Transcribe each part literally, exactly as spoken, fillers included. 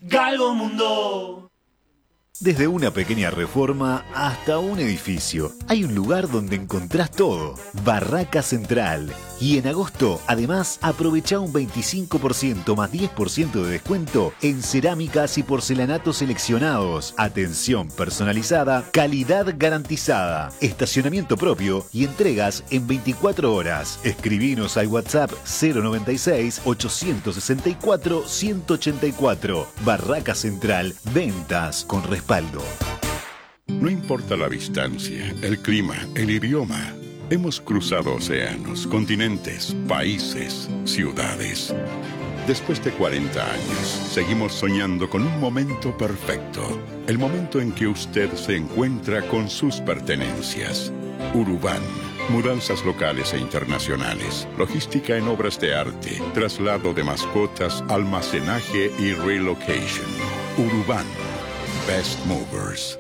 Galgomundo. Desde una pequeña reforma hasta un edificio, hay un lugar donde encontrás todo. Barraca Central. Y en agosto, además, aprovecha un veinticinco por ciento más diez por ciento de descuento en cerámicas y porcelanatos seleccionados. Atención personalizada, calidad garantizada, estacionamiento propio y entregas en veinticuatro horas. Escribinos al WhatsApp cero noventa y seis, ochocientos sesenta y cuatro, ciento ochenta y cuatro. Barraca Central, ventas con respaldo. No importa la distancia, el clima, el idioma. Hemos cruzado océanos, continentes, países, ciudades. Después de cuarenta años, seguimos soñando con un momento perfecto. El momento en que usted se encuentra con sus pertenencias. Urubán. Mudanzas locales e internacionales. Logística en obras de arte. Traslado de mascotas, almacenaje y relocation. Urubán. Best Movers.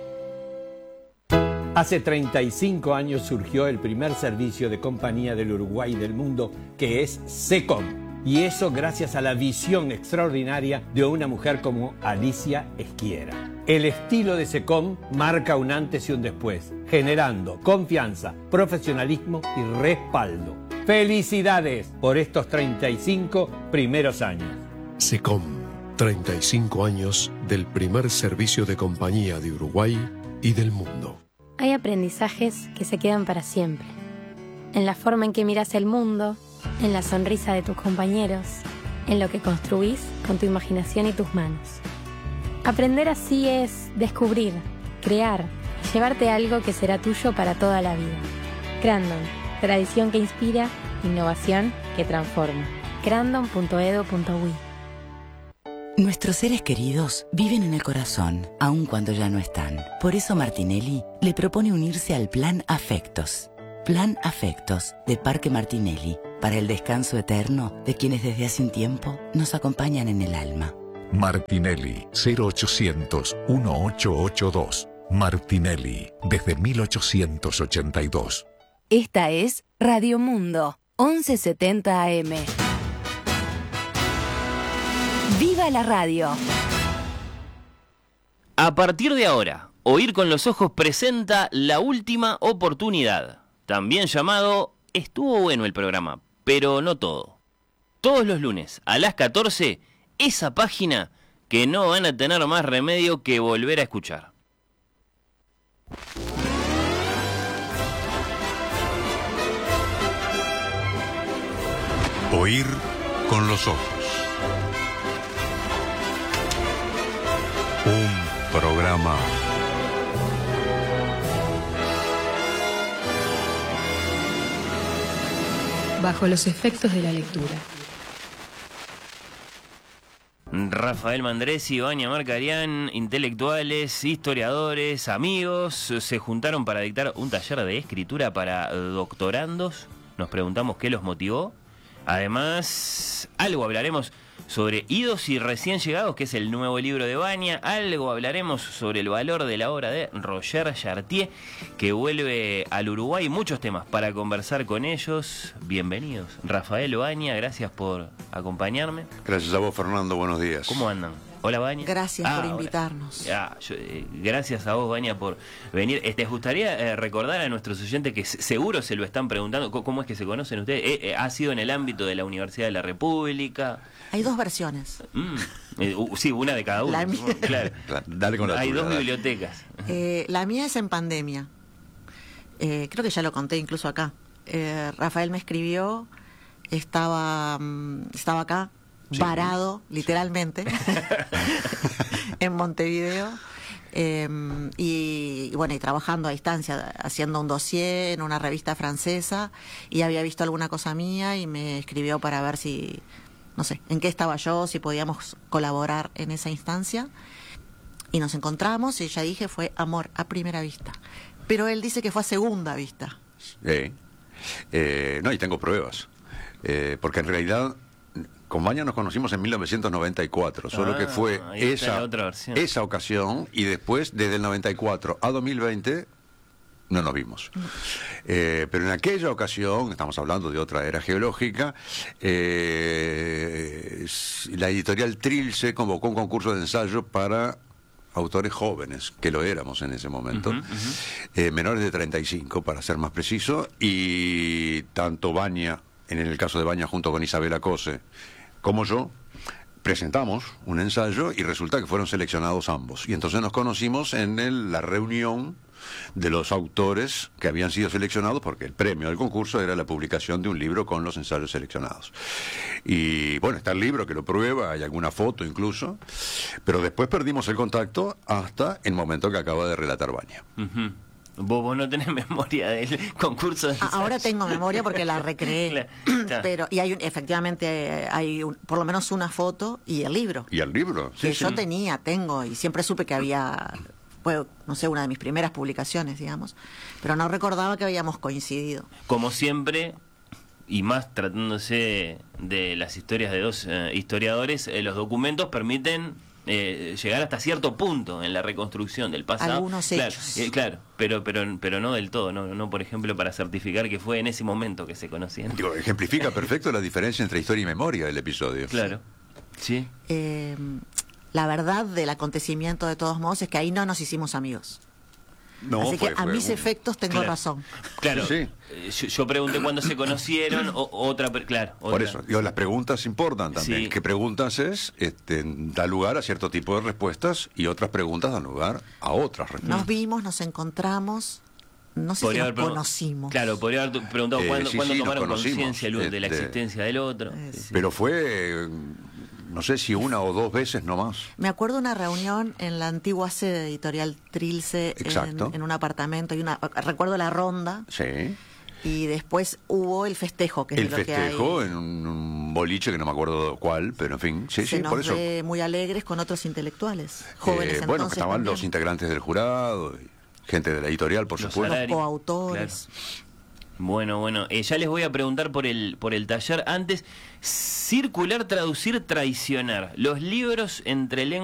Hace treinta y cinco años surgió el primer servicio de compañía del Uruguay y del mundo, que es SECOM. Y eso gracias a la visión extraordinaria de una mujer como Alicia Esquiera. El estilo de SECOM marca un antes y un después, generando confianza, profesionalismo y respaldo. ¡Felicidades por estos treinta y cinco primeros años! SECOM, treinta y cinco años del primer servicio de compañía de Uruguay y del mundo. Hay aprendizajes que se quedan para siempre. En la forma en que miras el mundo, en la sonrisa de tus compañeros, en lo que construís con tu imaginación y tus manos. Aprender así es descubrir, crear y llevarte algo que será tuyo para toda la vida. Crandon, tradición que inspira, innovación que transforma. crandon punto edu punto uy. Nuestros seres queridos viven en el corazón, aun cuando ya no están. Por eso Martinelli le propone unirse al Plan Afectos. Plan Afectos de Parque Martinelli, para el descanso eterno de quienes desde hace un tiempo nos acompañan en el alma. Martinelli, cero ochocientos, dieciocho ochenta y dos. Martinelli, desde mil ochocientos ochenta y dos. Esta es Radio Mundo, once setenta A M. ¡Viva la radio! A partir de ahora, Oír con los Ojos presenta La Última Oportunidad, también llamado Estuvo bueno el programa, pero no todo. Todos los lunes a las catorce, esa página que no van a tener más remedio que volver a escuchar. Oír con los ojos. Un programa bajo los efectos de la lectura. Rafael Mandresi, Vania Marcarián, intelectuales, historiadores, amigos, se juntaron para dictar un taller de escritura para doctorandos. Nos preguntamos qué los motivó. Además, algo hablaremos sobre Idos y Recién Llegados, que es el nuevo libro de Vania. Algo hablaremos sobre el valor de la obra de Roger Chartier, que vuelve al Uruguay. Muchos temas para conversar con ellos. Bienvenidos. Rafael, Vania, gracias por acompañarme. Gracias a vos, Fernando. Buenos días. ¿Cómo andan? Hola, Vania. Gracias ah, por invitarnos. Ah, yo, eh, gracias a vos, Vania, por venir. Eh, ¿Te gustaría eh, recordar a nuestros oyentes que seguro se lo están preguntando cómo es que se conocen ustedes? Eh, eh, ¿Ha sido en el ámbito de la Universidad de la República? Hay dos versiones. Mm, eh, uh, sí, una de cada uno. La mía. Claro. Dale con la Hay tuya, dos dale. bibliotecas. Eh, la mía es en pandemia. Eh, creo que ya lo conté incluso acá. Eh, Rafael me escribió, estaba, um, estaba acá, sí, varado, sí, literalmente, en Montevideo. Eh, y, y bueno, y trabajando a distancia, haciendo un dossier en una revista francesa, y había visto alguna cosa mía y me escribió para ver si, no sé, en qué estaba yo, si podíamos colaborar en esa instancia. Y nos encontramos y ya dije, fue amor a primera vista. Pero él dice que fue a segunda vista. Eh, eh, no, y tengo pruebas. Eh, porque en realidad con Vania nos conocimos en mil novecientos noventa y cuatro, solo ah, que fue esa, otra versión. esa ocasión, y después, desde el noventa y cuatro a dos mil veinte, no nos vimos. Eh, pero en aquella ocasión, estamos hablando de otra era geológica, eh, la editorial Trilce convocó un concurso de ensayo para autores jóvenes, que lo éramos en ese momento, uh-huh, uh-huh. Eh, menores de treinta y cinco, para ser más preciso, y tanto Baña, en el caso de Baña junto con Isabela Cose, como yo, presentamos un ensayo y resulta que fueron seleccionados ambos. Y entonces nos conocimos en el, la reunión de los autores que habían sido seleccionados, porque el premio del concurso era la publicación de un libro con los ensayos seleccionados. Y bueno, está el libro que lo prueba, hay alguna foto incluso, pero después perdimos el contacto hasta el momento que acaba de relatar Baña. Uh-huh. Vos, vos no tenés memoria del concurso de ensayos. Ahora tengo memoria porque la recreé. Claro. Pero, y hay un, efectivamente hay un, por lo menos una foto y el libro. Y el libro, sí. Que sí. Yo tenía, tengo, y siempre supe que había... fue, no sé, una de mis primeras publicaciones, digamos, pero no recordaba que habíamos coincidido. Como siempre, y más tratándose de las historias de dos eh, historiadores, eh, los documentos permiten eh, llegar hasta cierto punto en la reconstrucción del pasado. Algunos claro, hechos. Eh, claro, pero, pero, pero no del todo, no, no, por ejemplo, para certificar que fue en ese momento que se conocían. Digo, ejemplifica perfecto la diferencia entre historia y memoria del episodio. Claro, sí. Eh... La verdad del acontecimiento, de todos modos, es que ahí no nos hicimos amigos. No, Así fue, que a fue mis un... efectos tengo claro. razón. Claro, sí. yo, yo pregunté cuándo se conocieron, o, otra, claro. Otra. Por eso, digo, las preguntas importan también. Sí. ¿Qué preguntas es? Este, da lugar a cierto tipo de respuestas y otras preguntas dan lugar a otras respuestas. Nos vimos, nos encontramos... No sé podría si nos haber conocimos. Claro, podría haber preguntado Eh, cuándo, sí, cuándo sí, tomaron nos conciencia conocimos, de la este, existencia del otro. Es- Sí, sí. Pero fue, no sé si una o dos veces nomás. Me acuerdo una reunión en la antigua sede de Editorial Trilce en, Exacto. en un apartamento. Y una, recuerdo la ronda Sí. y después hubo el festejo, que es El de lo que festejo hay. en un, un boliche que no me acuerdo cuál, pero en fin, sí, Se sí, nos por eso. ve muy alegres con otros intelectuales, jóvenes Eh, entonces bueno, que estaban también. los integrantes del jurado, y gente de la editorial, por Los supuesto. salarios. coautores. Bueno, bueno, eh, ya les voy a preguntar por el por el taller. Antes, circular, traducir, traicionar. Los libros entre lenguas